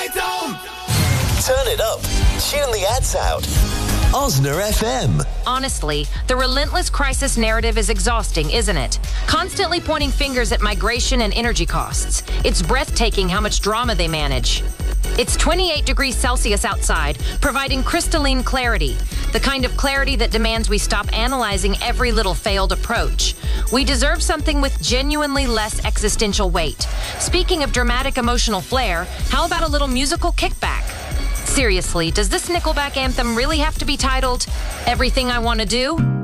Turn it up. Tune the ads out. Osner FM. Honestly, the relentless crisis narrative is exhausting, isn't it? Constantly pointing fingers at migration and energy costs. It's breathtaking how much drama they manage. It's 28 degrees Celsius outside, providing crystalline clarity. The kind of clarity that demands we stop analyzing every little failed approach. We deserve something with genuinely less existential weight. Speaking of dramatic emotional flair, how about a little musical kickback? Seriously, does this Nickelback anthem really have to be titled Everything I Want to Do?